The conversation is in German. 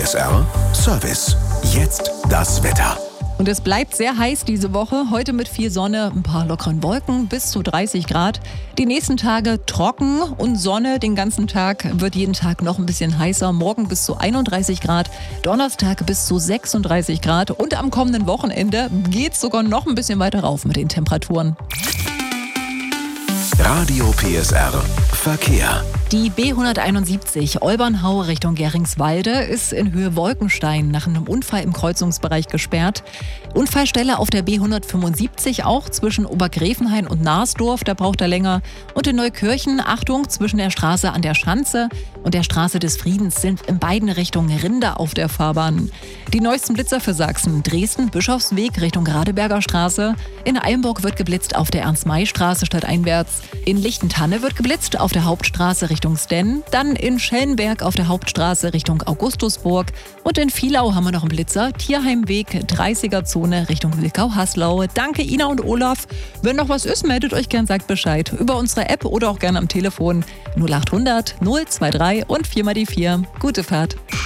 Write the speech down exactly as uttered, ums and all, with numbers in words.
S R Service. Jetzt das Wetter. Und es bleibt sehr heiß diese Woche. Heute mit viel Sonne, ein paar lockeren Wolken, bis zu dreißig Grad. Die nächsten Tage trocken und Sonne den ganzen Tag. Wird jeden Tag noch ein bisschen heißer. Morgen bis zu einunddreißig Grad, Donnerstag bis zu sechsunddreißig Grad. Und am kommenden Wochenende geht es sogar noch ein bisschen weiter rauf mit den Temperaturen. Radio P S R Verkehr. Die B hunderteinundsiebzig Olbernhau Richtung Geringswalde ist in Höhe Wolkenstein nach einem Unfall im Kreuzungsbereich gesperrt. Unfallstelle auf der B hundertfünfundsiebzig auch zwischen Obergräfenhain und Narsdorf, da braucht er länger. Und in Neukirchen, Achtung, zwischen der Straße an der Schanze und der Straße des Friedens sind in beiden Richtungen Rinder auf der Fahrbahn. Die neuesten Blitzer für Sachsen: Dresden, Bischofsweg Richtung Radeberger Straße. In Eilenburg wird geblitzt auf der Ernst-May-Straße stadteinwärts. In Lichtentanne wird geblitzt auf der Hauptstraße Richtung Stenn. Dann in Schellenberg auf der Hauptstraße Richtung Augustusburg. Und in Vielau haben wir noch einen Blitzer. Tierheimweg, dreißiger Zone Richtung Wilkau-Haslau. Danke Ina und Olaf. Wenn noch was ist, meldet euch gern, sagt Bescheid. Über unsere App oder auch gerne am Telefon null achthundert null zwei drei und vier mal die vier. Gute Fahrt.